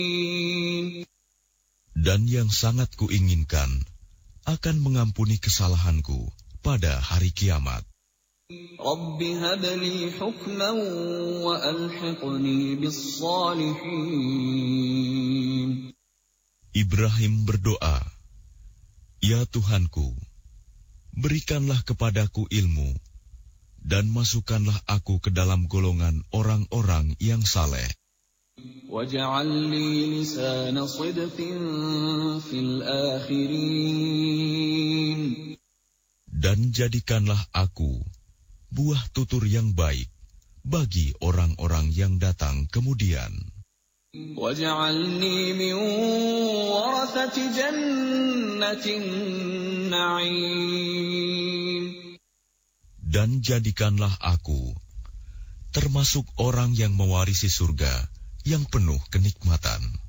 Dan yang sangat kuinginkan akan mengampuni kesalahanku pada hari kiamat. Rabbi habli hukman wa alhiqni bis-shalihin. Ibrahim berdoa, "Ya Tuhanku, berikanlah kepadaku ilmu, dan masukkanlah aku ke dalam golongan orang-orang yang saleh. Waj'al li lisana sidqin fil akhirin. Dan jadikanlah aku buah tutur yang baik bagi orang-orang yang datang kemudian. Waj'alni min warathati jannatin na'im. Dan jadikanlah aku termasuk orang yang mewarisi surga yang penuh kenikmatan.